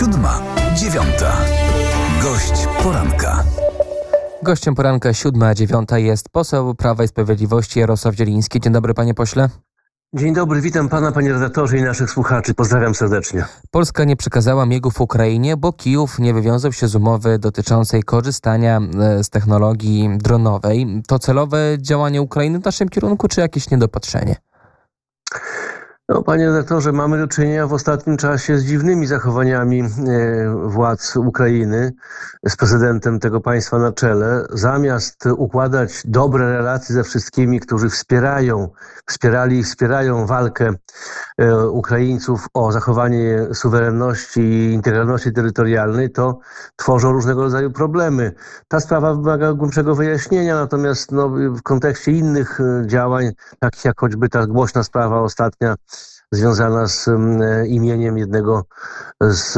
7:09. Gość poranka. Gościem poranka 7:09 jest poseł Prawa i Sprawiedliwości Jarosław Zieliński. Dzień dobry, panie pośle. Dzień dobry, witam pana, panie redaktorze i naszych słuchaczy. Pozdrawiam serdecznie. Polska nie przekazała MIG-ów Ukrainie, bo Kijów nie wywiązał się z umowy dotyczącej korzystania z technologii dronowej. To celowe działanie Ukrainy w naszym kierunku, czy jakieś niedopatrzenie? No, panie redaktorze, mamy do czynienia w ostatnim czasie z dziwnymi zachowaniami władz Ukrainy, z prezydentem tego państwa na czele. Zamiast układać dobre relacje ze wszystkimi, którzy wspierali i wspierają walkę Ukraińców o zachowanie suwerenności i integralności terytorialnej, to tworzą różnego rodzaju problemy. Ta sprawa wymaga głębszego wyjaśnienia, natomiast w kontekście innych działań, takich jak choćby ta głośna sprawa ostatnia, związana z imieniem jednego z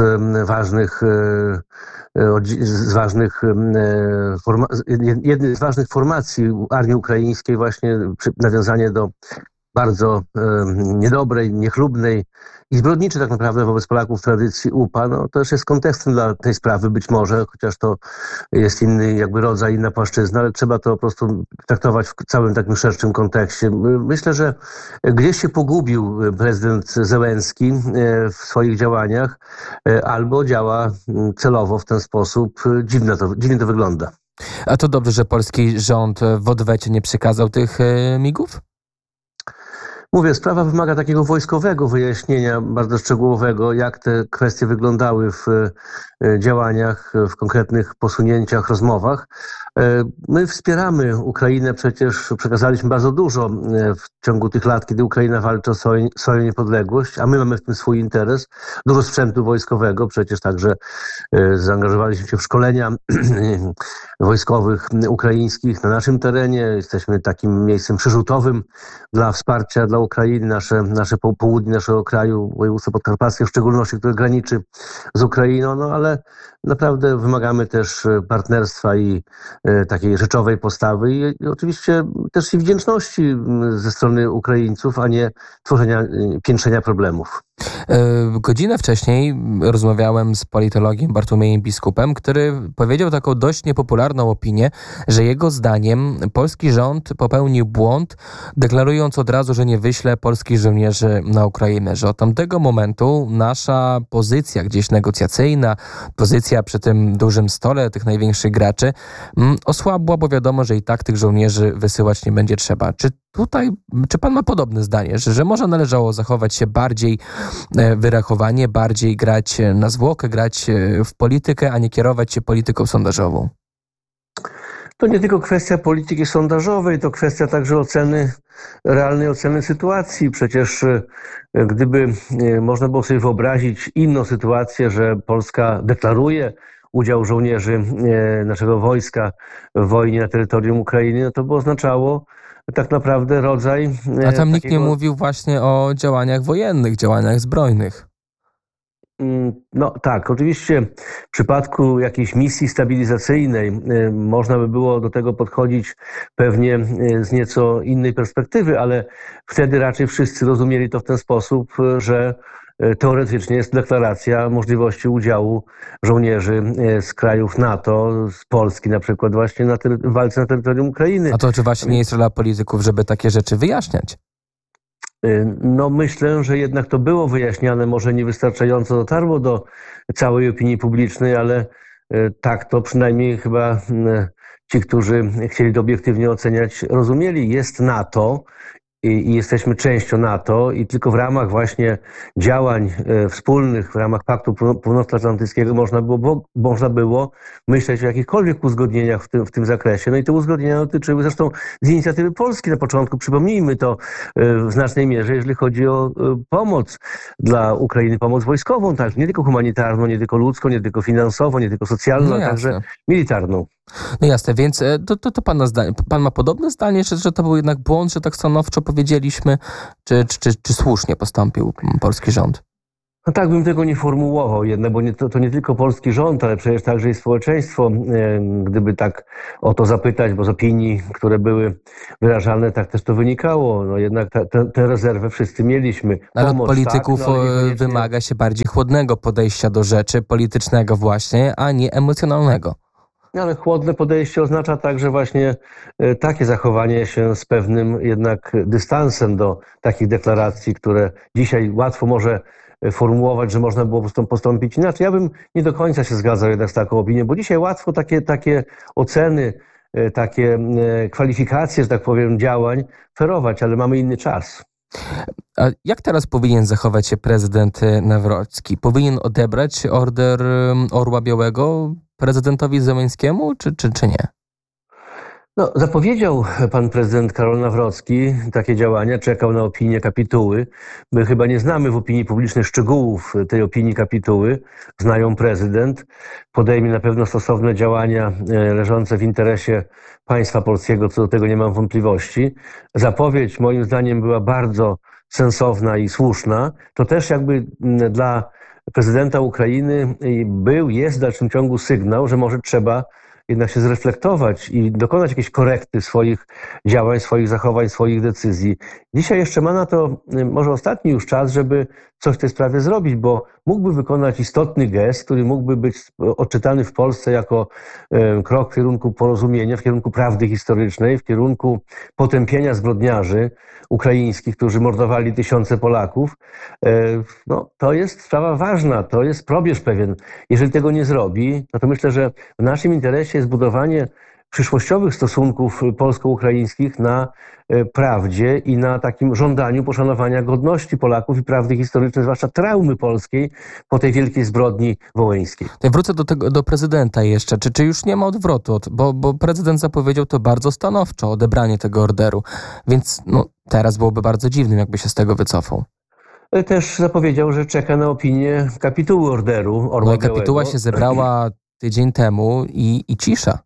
ważnych formacji armii ukraińskiej, właśnie nawiązanie do bardzo niedobrej, niechlubnej i zbrodniczej tak naprawdę wobec Polaków tradycji UPA. To też jest kontekstem dla tej sprawy być może, chociaż to jest inny jakby rodzaj, inna płaszczyzna, ale trzeba to po prostu traktować w całym takim szerszym kontekście. Myślę, że gdzieś się pogubił prezydent Zełenski w swoich działaniach, albo działa celowo w ten sposób. Dziwnie to wygląda. A to dobrze, że polski rząd w odwecie nie przekazał tych MIG-ów? Mówię, sprawa wymaga takiego wojskowego wyjaśnienia, bardzo szczegółowego, jak te kwestie wyglądały w działaniach, w konkretnych posunięciach, rozmowach. My wspieramy Ukrainę, przecież przekazaliśmy bardzo dużo w ciągu tych lat, kiedy Ukraina walczy o swoją niepodległość, a my mamy w tym swój interes. Dużo sprzętu wojskowego, przecież także zaangażowaliśmy się w szkolenia wojskowych ukraińskich na naszym terenie. Jesteśmy takim miejscem przyrzutowym dla wsparcia dla Ukrainy, nasze południe naszego kraju, województwo podkarpackie w szczególności, które graniczy z Ukrainą, ale naprawdę wymagamy też partnerstwa i takiej rzeczowej postawy i oczywiście też i wdzięczności ze strony Ukraińców, a nie piętrzenia problemów. Godzinę wcześniej rozmawiałem z politologiem Bartłomiejem Biskupem, który powiedział taką dość niepopularną opinię, że jego zdaniem polski rząd popełnił błąd, deklarując od razu, że nie wyśle polskich żołnierzy na Ukrainę, że od tamtego momentu nasza pozycja gdzieś negocjacyjna, pozycja przy tym dużym stole tych największych graczy osłabła, bo wiadomo, że i tak tych żołnierzy wysyłać nie będzie trzeba. Czy pan ma podobne zdanie, że może należało zachować się bardziej wyrachowanie, bardziej grać na zwłokę, grać w politykę, a nie kierować się polityką sondażową? To nie tylko kwestia polityki sondażowej, to kwestia także realnej oceny sytuacji. Przecież gdyby można było sobie wyobrazić inną sytuację, że Polska deklaruje udział żołnierzy naszego wojska w wojnie na terytorium Ukrainy, to by oznaczało tak naprawdę rodzaj... A tam nikt nie mówił właśnie o działaniach wojennych, działaniach zbrojnych. No tak, oczywiście w przypadku jakiejś misji stabilizacyjnej można by było do tego podchodzić pewnie z nieco innej perspektywy, ale wtedy raczej wszyscy rozumieli to w ten sposób, że teoretycznie jest deklaracja możliwości udziału żołnierzy z krajów NATO, z Polski na przykład właśnie w walce na terytorium Ukrainy. A to czy właśnie nie jest rola polityków, żeby takie rzeczy wyjaśniać? Myślę, że jednak to było wyjaśniane, może niewystarczająco dotarło do całej opinii publicznej, ale tak to przynajmniej chyba ci, którzy chcieli to obiektywnie oceniać, rozumieli. Jest NATO i jesteśmy częścią NATO i tylko w ramach właśnie działań wspólnych, w ramach Paktu Północnoatlantyckiego można było myśleć o jakichkolwiek uzgodnieniach w tym zakresie. No i te uzgodnienia dotyczyły zresztą z inicjatywy Polski na początku. Przypomnijmy to w znacznej mierze, jeżeli chodzi o pomoc dla Ukrainy, pomoc wojskową, tak, nie tylko humanitarną, nie tylko ludzką, nie tylko finansową, nie tylko socjalną, ale także militarną. No jasne, więc to pan ma podobne zdanie, że to był jednak błąd, że tak stanowczo powiedzieliśmy, czy słusznie postąpił polski rząd? No tak bym tego nie formułował jednak, bo to nie tylko polski rząd, ale przecież także i społeczeństwo, gdyby tak o to zapytać, bo z opinii, które były wyrażane, tak też to wynikało. No jednak tę rezerwę wszyscy mieliśmy. Ale od Pomoc, polityków tak, no, ale niekoniecznie- wymaga się bardziej chłodnego podejścia do rzeczy, politycznego właśnie, a nie emocjonalnego. Ale chłodne podejście oznacza także właśnie takie zachowanie się z pewnym jednak dystansem do takich deklaracji, które dzisiaj łatwo może formułować, że można było postąpić inaczej. Ja bym nie do końca się zgadzał jednak z taką opinią, bo dzisiaj łatwo takie oceny, takie kwalifikacje, że tak powiem, działań ferować, ale mamy inny czas. A jak teraz powinien zachować się prezydent Nawrocki? Powinien odebrać order Orła Białego prezydentowi Zełenskiemu, czy nie? No, zapowiedział pan prezydent Karol Nawrocki takie działania, czekał na opinię kapituły. My chyba nie znamy w opinii publicznej szczegółów tej opinii kapituły. Znają prezydent. Podejmie na pewno stosowne działania leżące w interesie państwa polskiego, co do tego nie mam wątpliwości. Zapowiedź moim zdaniem była bardzo sensowna i słuszna. To też jakby dla prezydenta Ukrainy jest w dalszym ciągu sygnał, że może trzeba jednak się zreflektować i dokonać jakiejś korekty swoich działań, swoich zachowań, swoich decyzji. Dzisiaj jeszcze ma na to może ostatni już czas, żeby coś w tej sprawie zrobić, bo mógłby wykonać istotny gest, który mógłby być odczytany w Polsce jako krok w kierunku porozumienia, w kierunku prawdy historycznej, w kierunku potępienia zbrodniarzy ukraińskich, którzy mordowali tysiące Polaków. No, to jest sprawa ważna, to jest probierz pewien. Jeżeli tego nie zrobi, no to myślę, że w naszym interesie jest budowanie przyszłościowych stosunków polsko-ukraińskich na prawdzie i na takim żądaniu poszanowania godności Polaków i prawdy historycznej, zwłaszcza traumy polskiej po tej wielkiej zbrodni wołyńskiej. Ja wrócę do prezydenta jeszcze. Czy już nie ma odwrotu? Bo prezydent zapowiedział to bardzo stanowczo, odebranie tego orderu. Więc teraz byłoby bardzo dziwnym, jakby się z tego wycofał. Też zapowiedział, że czeka na opinię kapituły orderu Orła No i kapituła Białego. się zebrała tydzień temu i cisza.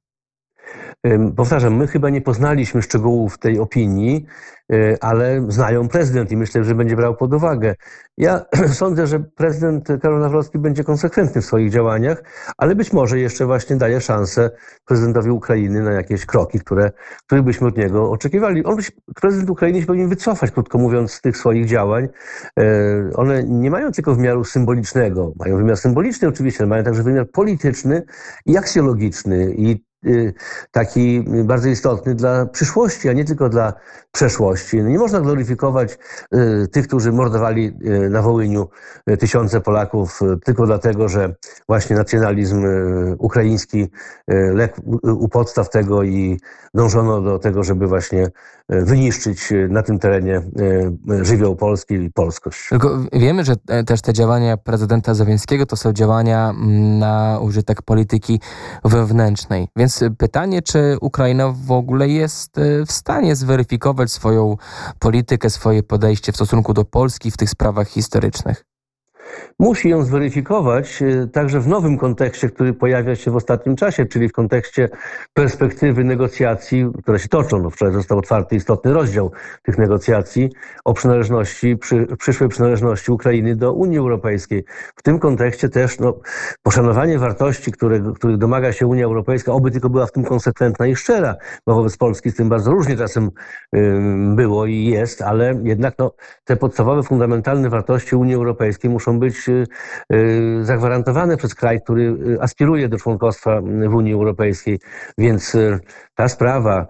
Powtarzam, my chyba nie poznaliśmy szczegółów tej opinii, ale znają prezydent i myślę, że będzie brał pod uwagę. Ja sądzę, że prezydent Karol Nawrocki będzie konsekwentny w swoich działaniach, ale być może jeszcze właśnie daje szansę prezydentowi Ukrainy na jakieś kroki, których byśmy od niego oczekiwali. Prezydent Ukrainy się powinien wycofać, krótko mówiąc, z tych swoich działań. One nie mają tylko wymiaru symbolicznego. Mają wymiar symboliczny oczywiście, ale mają także wymiar polityczny i aksjologiczny i taki bardzo istotny dla przyszłości, a nie tylko dla przeszłości. Nie można gloryfikować tych, którzy mordowali na Wołyniu tysiące Polaków tylko dlatego, że właśnie nacjonalizm ukraiński legł u podstaw tego i dążono do tego, żeby właśnie wyniszczyć na tym terenie żywioł polski i polskość. Tylko wiemy, że też te działania prezydenta Zełenskiego to są działania na użytek polityki wewnętrznej. Więc pytanie, czy Ukraina w ogóle jest w stanie zweryfikować swoją politykę, swoje podejście w stosunku do Polski w tych sprawach historycznych? Musi ją zweryfikować także w nowym kontekście, który pojawia się w ostatnim czasie, czyli w kontekście perspektywy negocjacji, które się toczą. No, wczoraj został otwarty istotny rozdział tych negocjacji o przyszłej przynależności Ukrainy do Unii Europejskiej. W tym kontekście też poszanowanie wartości, których domaga się Unia Europejska, oby tylko była w tym konsekwentna i szczera, bo wobec Polski z tym bardzo różnie czasem było i jest, ale jednak te podstawowe, fundamentalne wartości Unii Europejskiej muszą być zagwarantowane przez kraj, który aspiruje do członkostwa w Unii Europejskiej. Więc ta sprawa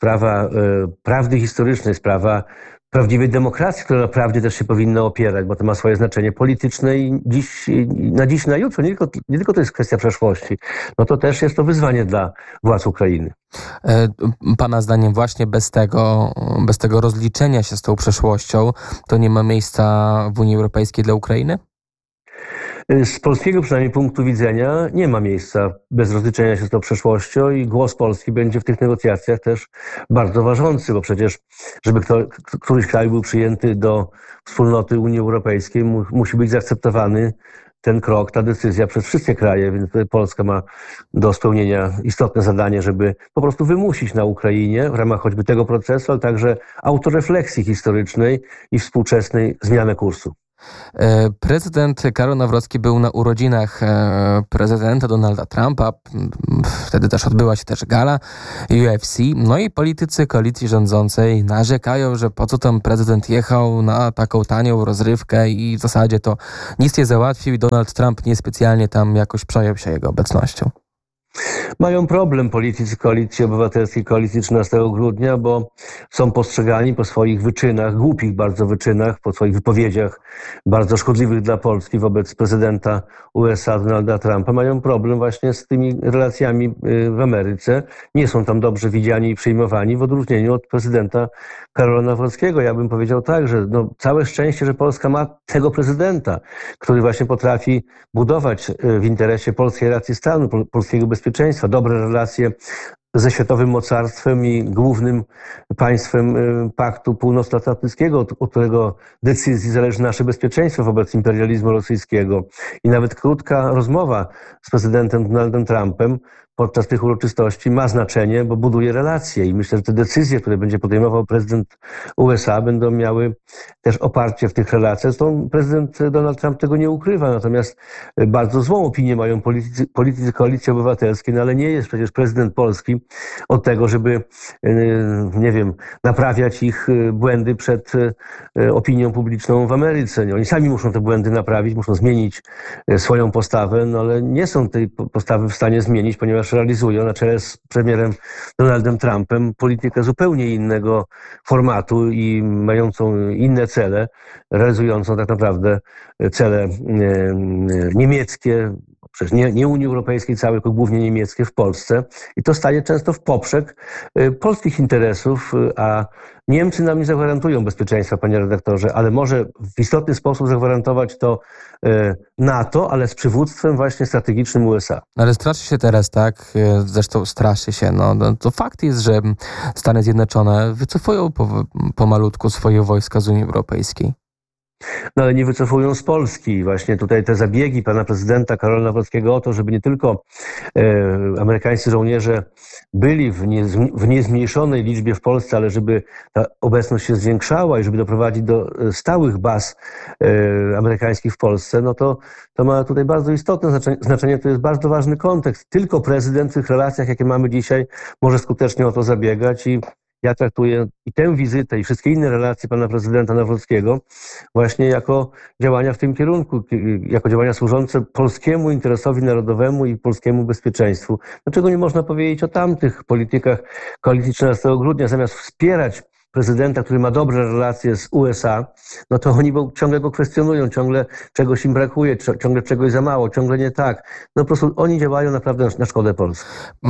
prawdy historycznej, sprawa prawdziwej demokracji, która naprawdę też się powinna opierać, bo to ma swoje znaczenie polityczne i dziś na jutro, nie tylko to jest kwestia przeszłości, to też jest to wyzwanie dla władz Ukrainy. Pana zdaniem właśnie bez tego rozliczenia się z tą przeszłością, to nie ma miejsca w Unii Europejskiej dla Ukrainy? Z polskiego przynajmniej punktu widzenia nie ma miejsca bez rozliczenia się z tą przeszłością i głos Polski będzie w tych negocjacjach też bardzo ważący, bo przecież, żeby któryś kraj był przyjęty do wspólnoty Unii Europejskiej, musi być zaakceptowany ten krok, ta decyzja przez wszystkie kraje, więc Polska ma do spełnienia istotne zadanie, żeby po prostu wymusić na Ukrainie w ramach choćby tego procesu, ale także autorefleksji historycznej i współczesnej zmianę kursu. Prezydent Karol Nawrocki był na urodzinach prezydenta Donalda Trumpa. Wtedy też odbyła się też gala UFC. No i politycy koalicji rządzącej narzekają, że po co tam prezydent jechał na taką tanią rozrywkę i w zasadzie to nic nie załatwił i Donald Trump niespecjalnie tam jakoś przejął się jego obecnością. Mają problem politycy Koalicji Obywatelskiej, Koalicji 13 grudnia, bo są postrzegani po swoich wyczynach, głupich bardzo wyczynach, po swoich wypowiedziach bardzo szkodliwych dla Polski wobec prezydenta USA Donalda Trumpa. Mają problem właśnie z tymi relacjami w Ameryce. Nie są tam dobrze widziani i przyjmowani w odróżnieniu od prezydenta Karola Nawrockiego. Ja bym powiedział tak, że całe szczęście, że Polska ma tego prezydenta, który właśnie potrafi budować w interesie polskiej racji stanu, polskiego bezpieczeństwa, dobre relacje ze światowym mocarstwem i głównym państwem Paktu Północnoatlantyckiego, od którego decyzji zależy nasze bezpieczeństwo wobec imperializmu rosyjskiego. I nawet krótka rozmowa z prezydentem Donaldem Trumpem podczas tych uroczystości ma znaczenie, bo buduje relacje i myślę, że te decyzje, które będzie podejmował prezydent USA, będą miały też oparcie w tych relacjach. Zresztą prezydent Donald Trump tego nie ukrywa, natomiast bardzo złą opinię mają politycy Koalicji Obywatelskiej, no ale nie jest przecież prezydent Polski od tego, żeby, nie wiem, naprawiać ich błędy przed opinią publiczną w Ameryce. Oni sami muszą te błędy naprawić, muszą zmienić swoją postawę, no ale nie są tej postawy w stanie zmienić, ponieważ realizują na czele z premierem Donaldem Trumpem politykę zupełnie innego formatu i mającą inne cele, realizującą tak naprawdę cele niemieckie, przecież nie Unii Europejskiej całej, tylko głównie niemieckie w Polsce. I to staje często w poprzek polskich interesów, a Niemcy nam nie zagwarantują bezpieczeństwa, panie redaktorze, ale może w istotny sposób zagwarantować to NATO, ale z przywództwem właśnie strategicznym USA. Ale straszy się teraz, tak? Zresztą straszy się. To fakt jest, że Stany Zjednoczone wycofują pomalutku swoje wojska z Unii Europejskiej. No ale nie wycofują z Polski. Właśnie tutaj te zabiegi pana prezydenta Karola Nawrockiego o to, żeby nie tylko amerykańscy żołnierze byli w niezmniejszonej liczbie w Polsce, ale żeby ta obecność się zwiększała i żeby doprowadzić do stałych baz amerykańskich w Polsce, no to ma tutaj bardzo istotne znaczenie. To jest bardzo ważny kontekst. Tylko prezydent w tych relacjach, jakie mamy dzisiaj, może skutecznie o to zabiegać i ja traktuję i tę wizytę, i wszystkie inne relacje pana prezydenta Nawrockiego właśnie jako działania w tym kierunku, jako działania służące polskiemu interesowi narodowemu i polskiemu bezpieczeństwu. Dlaczego nie można powiedzieć o tamtych politykach Koalicji 13 grudnia? Zamiast wspierać prezydenta, który ma dobre relacje z USA, no to oni ciągle go kwestionują, ciągle czegoś im brakuje, ciągle czegoś za mało, ciągle nie tak. No po prostu oni działają naprawdę na szkodę Polski.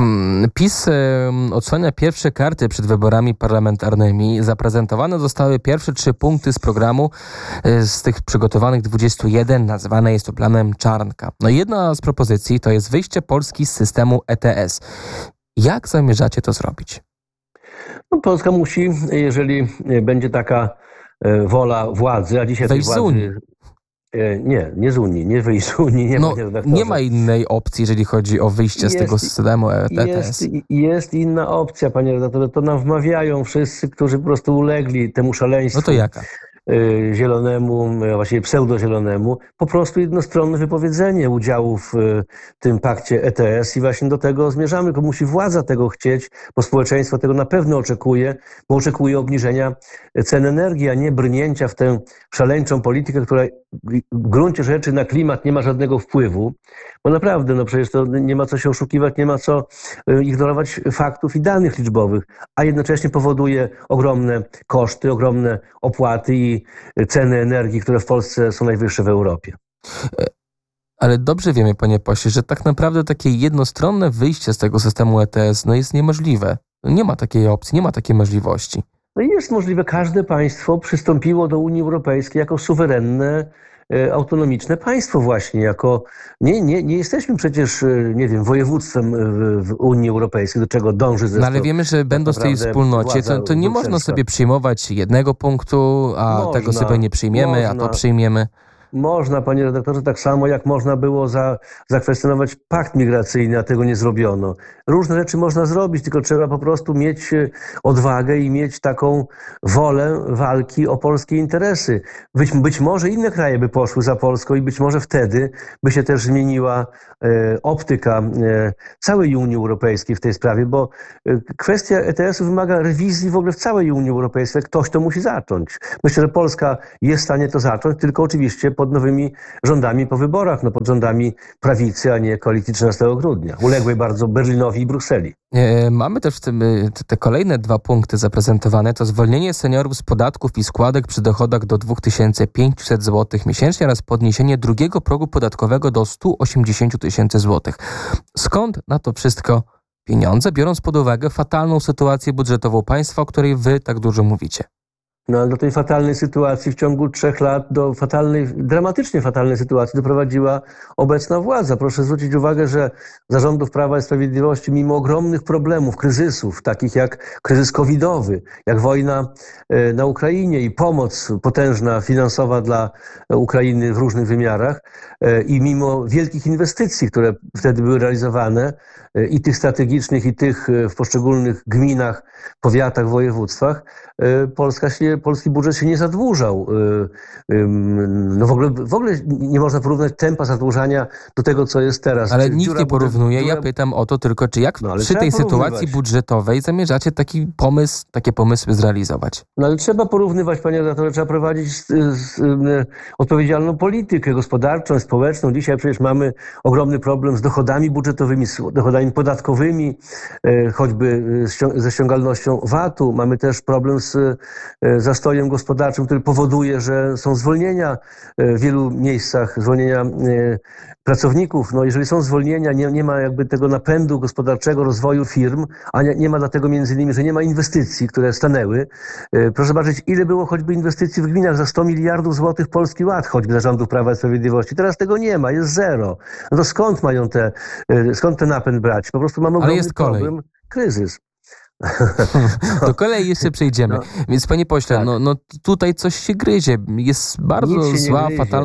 PiS odsłania pierwsze karty przed wyborami parlamentarnymi. Zaprezentowane zostały pierwsze 3 punkty z programu. Z tych przygotowanych 21 nazwane jest to planem Czarnka. No i jedna z propozycji to jest wyjście Polski z systemu ETS. Jak zamierzacie to zrobić? No, Polska musi, jeżeli będzie taka wola władzy, a dzisiaj tej władzy... z Unii. Nie z Unii, nie wyjść z Unii. Nie ma innej opcji, jeżeli chodzi o wyjście z tego systemu ETS. Jest inna opcja, panie redaktorze. To nam wmawiają wszyscy, którzy po prostu ulegli temu szaleństwu. No to jaka? Zielonemu, właściwie pseudozielonemu, po prostu jednostronne wypowiedzenie udziału w tym pakcie ETS i właśnie do tego zmierzamy, bo musi władza tego chcieć, bo społeczeństwo tego na pewno oczekuje, bo oczekuje obniżenia cen energii, a nie brnięcia w tę szaleńczą politykę, która w gruncie rzeczy na klimat nie ma żadnego wpływu, bo naprawdę, no przecież to nie ma co się oszukiwać, nie ma co ignorować faktów i danych liczbowych, a jednocześnie powoduje ogromne koszty, ogromne opłaty i ceny energii, które w Polsce są najwyższe w Europie. Ale dobrze wiemy, panie pośle, że tak naprawdę takie jednostronne wyjście z tego systemu ETS jest niemożliwe. Nie ma takiej opcji, nie ma takiej możliwości. No jest możliwe, każde państwo przystąpiło do Unii Europejskiej jako suwerenne, autonomiczne państwo właśnie, jako nie jesteśmy przecież, nie wiem, województwem w Unii Europejskiej, do czego dąży zresztą. No ale wiemy, że będąc w tej wspólnocie, to nie można sobie przyjmować jednego punktu, a tego sobie nie przyjmiemy, a to przyjmiemy. Można, panie redaktorze, tak samo jak można było zakwestionować pakt migracyjny, a tego nie zrobiono. Różne rzeczy można zrobić, tylko trzeba po prostu mieć odwagę i mieć taką wolę walki o polskie interesy. Być może inne kraje by poszły za Polską i być może wtedy by się też zmieniła optyka całej Unii Europejskiej w tej sprawie, bo kwestia ETS-u wymaga rewizji w ogóle w całej Unii Europejskiej. Ktoś to musi zacząć. Myślę, że Polska jest w stanie to zacząć, tylko oczywiście pod nowymi rządami po wyborach, pod rządami prawicy, a nie koalicji 13 grudnia, uległej bardzo Berlinowi i Brukseli. Mamy też w tym te kolejne 2 punkty zaprezentowane. To zwolnienie seniorów z podatków i składek przy dochodach do 2500 zł miesięcznie oraz podniesienie drugiego progu podatkowego do 180 tysięcy złotych. Skąd na to wszystko pieniądze, biorąc pod uwagę fatalną sytuację budżetową państwa, o której wy tak dużo mówicie? No, ale do tej fatalnej sytuacji w ciągu 3 lat, do dramatycznie fatalnej sytuacji doprowadziła obecna władza. Proszę zwrócić uwagę, że za rządów Prawa i Sprawiedliwości, mimo ogromnych problemów, kryzysów, takich jak kryzys covidowy, jak wojna na Ukrainie i pomoc potężna finansowa dla Ukrainy w różnych wymiarach i mimo wielkich inwestycji, które wtedy były realizowane, i tych strategicznych, i tych w poszczególnych gminach, powiatach, województwach, polski budżet się nie zadłużał. No w ogóle nie można porównać tempa zadłużania do tego, co jest teraz. Ale nikt nie porównuje. Ja pytam o to tylko, czy jak przy tej sytuacji budżetowej zamierzacie takie pomysły zrealizować? No ale trzeba porównywać, panie redaktorze, trzeba prowadzić odpowiedzialną politykę gospodarczą, społeczną. Dzisiaj przecież mamy ogromny problem z dochodami budżetowymi, z dochodami podatkowymi, choćby ze ściągalnością VAT-u. Mamy też problem z zastojem gospodarczym, który powoduje, że są zwolnienia w wielu miejscach, zwolnienia pracowników. No jeżeli są zwolnienia, nie ma jakby tego napędu gospodarczego, rozwoju firm, a nie ma dlatego między innymi, że nie ma inwestycji, które stanęły. Proszę zobaczyć, ile było choćby inwestycji w gminach za 100 miliardów złotych Polski Ład, choćby za rządów Prawa i Sprawiedliwości. Teraz tego nie ma, jest zero. No to skąd ten napęd brać? Po prostu mamy ogromny problem, kryzys. Do kolei jeszcze przejdziemy. Więc panie pośle, tak. Tutaj coś się gryzie. Jest bardzo zła,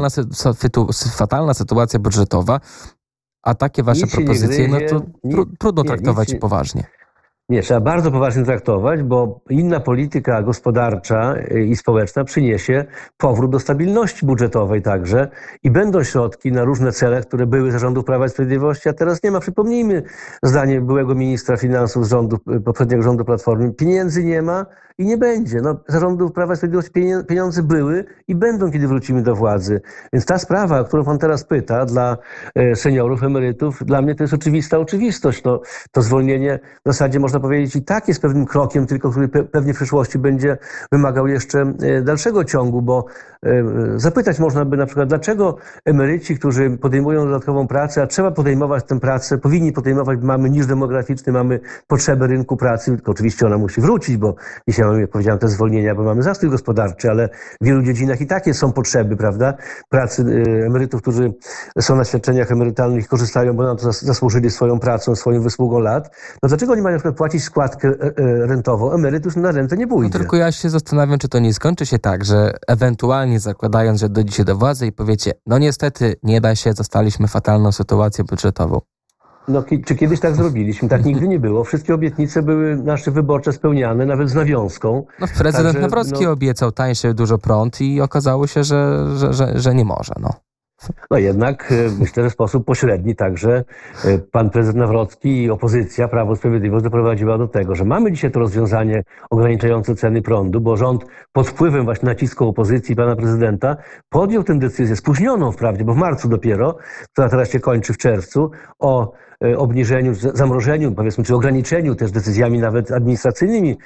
fatalna sytuacja budżetowa, a takie wasze propozycje, trudno traktować poważnie. Nie, trzeba bardzo poważnie traktować, bo inna polityka gospodarcza i społeczna przyniesie powrót do stabilności budżetowej także i będą środki na różne cele, które były za rządów Prawa i Sprawiedliwości, a teraz nie ma. Przypomnijmy zdanie byłego ministra finansów z poprzedniego rządu Platformy. Pieniędzy nie ma i nie będzie. Za rządów Prawa i Sprawiedliwości pieniądze były i będą, kiedy wrócimy do władzy. Więc ta sprawa, o którą pan teraz pyta, dla seniorów, emerytów, dla mnie to jest oczywista oczywistość. To zwolnienie w zasadzie można powiedzieć i tak jest pewnym krokiem, tylko który pewnie w przyszłości będzie wymagał jeszcze dalszego ciągu, bo zapytać można by na przykład, dlaczego emeryci, którzy podejmują dodatkową pracę, a trzeba podejmować tę pracę, powinni podejmować, mamy niż demograficzny, mamy potrzebę rynku pracy, tylko oczywiście ona musi wrócić, bo dzisiaj mamy, jak powiedziałem, te zwolnienia, bo mamy zastój gospodarczy, ale w wielu dziedzinach i takie są potrzeby, prawda, pracy emerytów, którzy są na świadczeniach emerytalnych, korzystają, bo na to zasłużyli swoją pracą, swoją wysługą lat. No dlaczego oni mają na przykład płacić składkę rentową? Emeryt już na rentę nie pójdzie. Tylko ja się zastanawiam, czy to nie skończy się tak, że ewentualnie zakładając, że dojdziecie do władzy i powiecie, niestety nie da się, zostaliśmy fatalną sytuację budżetową. Czy kiedyś tak zrobiliśmy? Tak nigdy nie było. Wszystkie obietnice były nasze wyborcze spełniane, nawet z nawiązką. Prezydent Nawrocki obiecał tańszy dużo prąd i okazało się, że nie może. Jednak myślę, że w sposób pośredni także pan prezydent Nawrocki i opozycja, Prawo i Sprawiedliwość doprowadziła do tego, że mamy dzisiaj to rozwiązanie ograniczające ceny prądu, bo rząd pod wpływem właśnie nacisku opozycji pana prezydenta podjął tę decyzję, spóźnioną wprawdzie, bo w marcu dopiero, która teraz się kończy w czerwcu, o obniżeniu, zamrożeniu, powiedzmy, czy ograniczeniu też decyzjami nawet administracyjnymi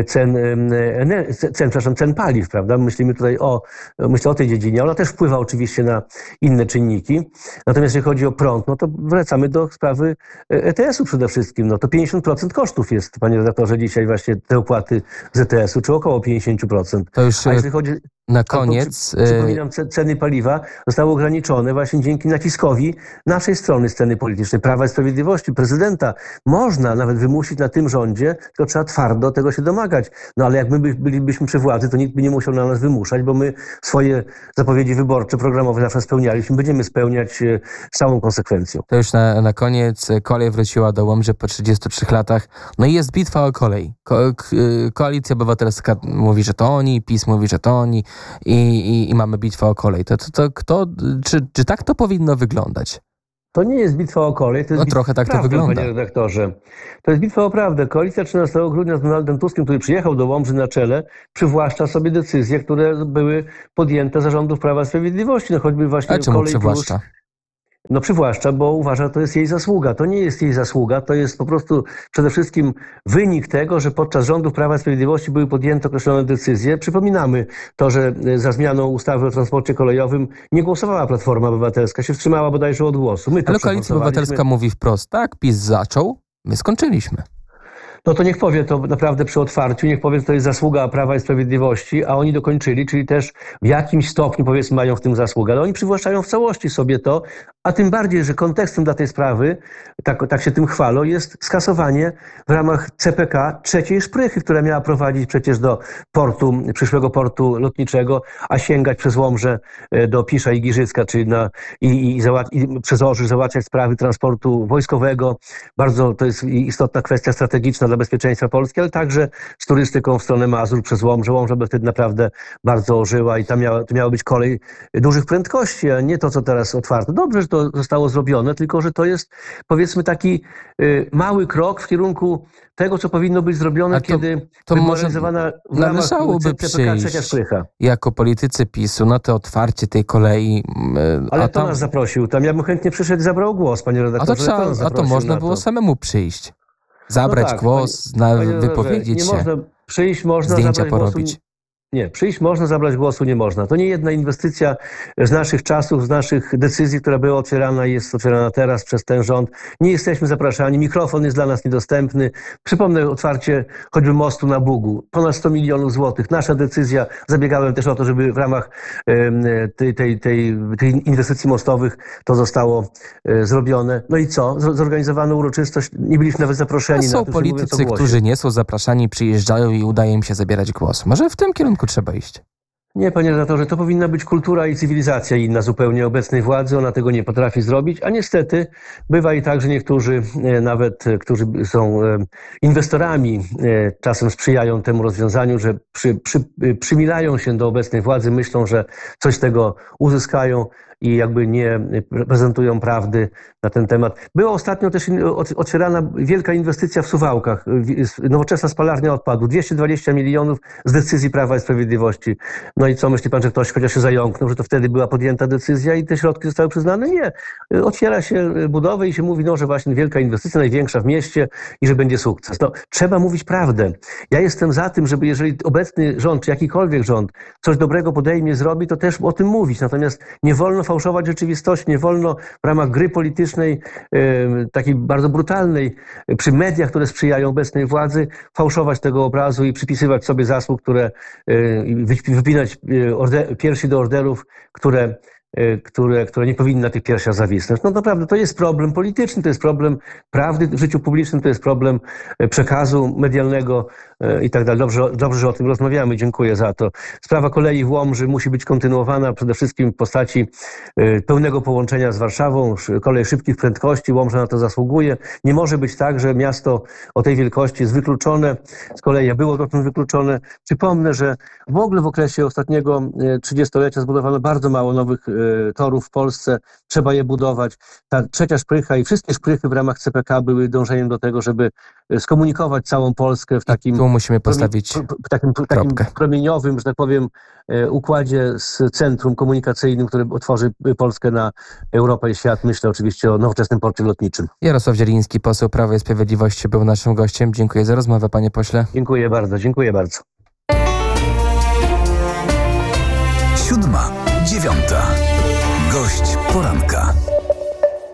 cen paliw, prawda? Myślę o tej dziedzinie. Ona też wpływa oczywiście na inne czynniki. Natomiast jeśli chodzi o prąd, to wracamy do sprawy ETS-u przede wszystkim. To 50% kosztów jest, panie redaktorze, dzisiaj właśnie te opłaty z ETS-u, czy około 50%. To już Na koniec... Przypominam, ceny paliwa zostały ograniczone właśnie dzięki naciskowi naszej strony sceny politycznej, Prawa i Sprawiedliwości, prezydenta. Można nawet wymusić na tym rządzie, tylko trzeba twardo tego się domagać. No ale jak my bylibyśmy przy władzy, to nikt by nie musiał na nas wymuszać, bo my swoje zapowiedzi wyborcze, programowe zawsze spełnialiśmy. Będziemy spełniać z całą konsekwencją. To już na koniec. Kolej wróciła do Łomży po 33 latach. No i jest bitwa o kolej. Koalicja Obywatelska mówi, że to oni, PiS mówi, że to oni i mamy bitwę o kolej. Czy tak to powinno wyglądać? To nie jest bitwa o kolej, to jest bitwa trochę tak to wygląda. Panie redaktorze. To jest bitwa o prawdę. Koalicja 13 grudnia z Donaldem Tuskiem, który przyjechał do Łomży na czele, przywłaszcza sobie decyzje, które były podjęte za rządów Prawa i Sprawiedliwości. No choćby właśnie A czemu Kolej przywłaszcza? Plus. No przywłaszcza, bo uważa, że to jest jej zasługa. To nie jest jej zasługa, to jest po prostu przede wszystkim wynik tego, że podczas rządów Prawa i Sprawiedliwości były podjęte określone decyzje. Przypominamy to, że za zmianą ustawy o transporcie kolejowym nie głosowała Platforma Obywatelska, się wstrzymała bodajże od głosu. My to Ale Koalicja Obywatelska mówi wprost, tak, PiS zaczął, my skończyliśmy. No to niech powie to naprawdę przy otwarciu, niech powie, że to jest zasługa Prawa i Sprawiedliwości, a oni dokończyli, czyli też w jakimś stopniu, powiedzmy, mają w tym zasługę. Ale oni przywłaszczają w całości sobie to, a tym bardziej, że kontekstem dla tej sprawy, tak się tym chwalą, jest skasowanie w ramach CPK trzeciej szprychy, która miała prowadzić przecież do przyszłego portu lotniczego, a sięgać przez Łomżę do Pisza i Giżycka, czyli i przez Orzysz załatwiać sprawy transportu wojskowego. Bardzo to jest istotna kwestia strategiczna dla bezpieczeństwa Polski, ale także z turystyką w stronę Mazur przez Łomżę. Łomża by wtedy naprawdę bardzo ożyła i tam to miała być kolej dużych prędkości, a nie to, co teraz otwarte. Dobrze, że to zostało zrobione, tylko że to jest, powiedzmy, taki mały krok w kierunku tego, co powinno być zrobione, kiedy może należałoby przyjść jako politycy PiS-u na to otwarcie tej kolei. Ale kto nas zaprosił? Tam ja bym chętnie przyszedł i zabrał głos, panie redaktorze. A to można było samemu przyjść. Zabrać głos, wypowiedzieć nie się. Można przyjść, można zdjęcia zabrać porobić. Głosu. Nie, przyjść można, zabrać głosu nie można. To nie jedna inwestycja z naszych czasów, z naszych decyzji, która była otwierana i jest otwierana teraz przez ten rząd. Nie jesteśmy zapraszani, mikrofon jest dla nas niedostępny. Przypomnę otwarcie choćby mostu na Bugu. Ponad 100 milionów złotych. Nasza decyzja, zabiegałem też o to, żeby w ramach tej inwestycji mostowych to zostało zrobione. No i co? Zorganizowano uroczystość, nie byliśmy nawet zaproszeni na to. Są politycy, którzy nie są zapraszani, przyjeżdżają i udaje im się zabierać głos. Może w tym kierunku trzeba iść. Nie, panie redaktorze, to powinna być kultura i cywilizacja inna zupełnie obecnej władzy. Ona tego nie potrafi zrobić, a niestety bywa i tak, że niektórzy, nawet którzy są inwestorami, czasem sprzyjają temu rozwiązaniu, że przymilają się do obecnej władzy, myślą, że coś z tego uzyskają i jakby nie prezentują prawdy na ten temat. Była ostatnio też otwierana wielka inwestycja w Suwałkach, nowoczesna spalarnia odpadów, 220 milionów z decyzji Prawa i Sprawiedliwości. No i co, myśli pan, że ktoś chociaż się zająknął, że to wtedy była podjęta decyzja i te środki zostały przyznane? Nie. Otwiera się budowę i się mówi, no, że właśnie wielka inwestycja, największa w mieście i że będzie sukces. No, trzeba mówić prawdę. Ja jestem za tym, żeby jeżeli obecny rząd, czy jakikolwiek rząd coś dobrego podejmie, zrobi, to też o tym mówić. Natomiast nie wolno fałszować rzeczywistości, nie wolno w ramach gry politycznej, takiej bardzo brutalnej, przy mediach, które sprzyjają obecnej władzy, fałszować tego obrazu i przypisywać sobie zasług, wypinać piersi do orderów, które nie powinny na tych piersiach zawisnąć. No naprawdę to jest problem polityczny, to jest problem prawdy w życiu publicznym, to jest problem przekazu medialnego i tak dalej. Dobrze, że o tym rozmawiamy. Dziękuję za to. Sprawa kolei w Łomży musi być kontynuowana przede wszystkim w postaci pełnego połączenia z Warszawą, kolej szybkich prędkości. Łomża na to zasługuje. Nie może być tak, że miasto o tej wielkości jest wykluczone. Z kolei było dotąd wykluczone. Przypomnę, że w ogóle w okresie ostatniego 30-lecia zbudowano bardzo mało nowych torów w Polsce. Trzeba je budować. Ta trzecia szprycha i wszystkie szprychy w ramach CPK były dążeniem do tego, żeby skomunikować całą Polskę w takim... Tu musimy postawić takim promieniowym, że tak powiem, układzie z centrum komunikacyjnym, które otworzy Polskę na Europę i świat. Myślę oczywiście o nowoczesnym porcie lotniczym. Jarosław Zieliński, poseł Prawa i Sprawiedliwości, był naszym gościem. Dziękuję za rozmowę, panie pośle. Dziękuję bardzo, dziękuję bardzo. 7:09. Gość poranka.